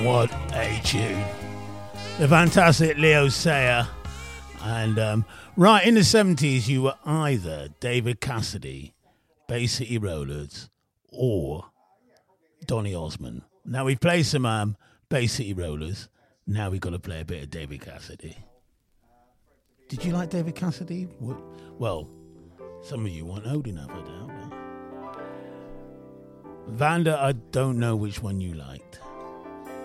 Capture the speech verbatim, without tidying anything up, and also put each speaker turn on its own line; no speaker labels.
What a tune. The fantastic Leo Sayer. And um, right, in the seventies, you were either David Cassidy, Bay City Rollers, or Donny Osmond. Now, we play some um, Bay City Rollers. Now we've got to play a bit of David Cassidy. Did you like David Cassidy? Well, some of you weren't old enough, I doubt. Vanda, I don't know which one you liked.